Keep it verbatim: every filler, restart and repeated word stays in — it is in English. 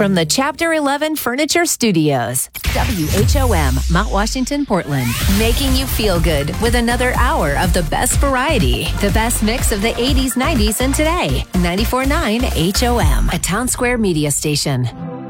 from the Chapter eleven Furniture Studios. W H O M, Mount Washington, Portland. Making you feel good with another hour of the best variety. The best mix of the eighties, nineties, and today. ninety-four point nine H O M, a Town Square media station.